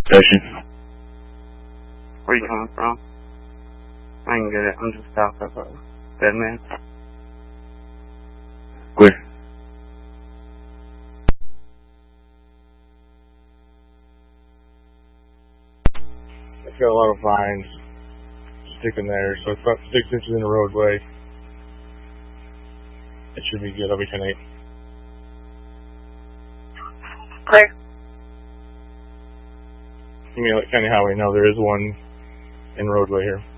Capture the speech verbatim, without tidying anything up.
Station. Where are you coming from? I can get it. I'm just south of uh, Deadman. Clear. It's got a lot of vines sticking there, so it's about six inches in the roadway. It should be good. I'll be ten eight. Clear. You mean like County Highway? No, there is one in roadway here.